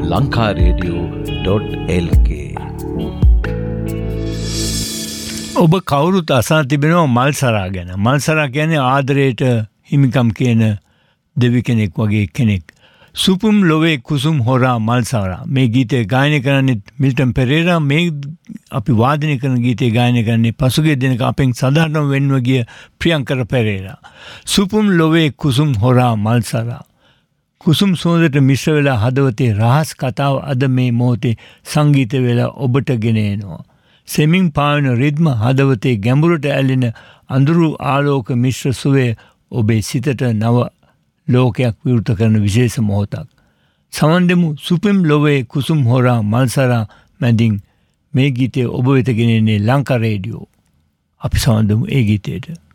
lankaradio.lk. ඔබ කවුරුත් අසා තිබෙනවා මල්සරා ගැන. මල්සරා කියන්නේ ආදරයට හිමිකම් කියන දෙවි කෙනෙක් වගේ කෙනෙක්. සුපුම් ලොවේ කුසුම් හොරා මල්සරා. මේ ගීතය ගායනය කරන්නේ මිල්ටන් පෙරේරා. මේ අපි වාදනය කරන ගීතය ගායනය කරන්නේ පසුගිය දිනක අපෙන් සාධාරණව වෙන්ව ගිය ප්‍රියංකර පෙරේරා. සුපුම් ලොවේ කුසුම් හොරා මල්සරා. කුසුම් සුවඳට මිශ්‍ර වෙලා හදවතේ රහස් කතාව අද මේ මොහොතේ සංගීත වෙලා ඔබට ගෙන එනවා. සෙමින් පාවෙන රිද්ම හදවතේ ගැඹුරට ඇලෙන අඳුරු ආලෝක මිශ්‍ර සුවේ ඔබේ සිතට නව ලෝකයක් විවෘත කරන විශේෂ මොහොතක්. සමන් දෙමු සුපිම් ලොවේ කුසුම් හොරා මල්සරා මැදින් මේ ගීතය ඔබ වෙත ගෙනෙන්නේ ලංකා රේඩියෝ. අපි සමන් දෙමු ඒ ගීතයට.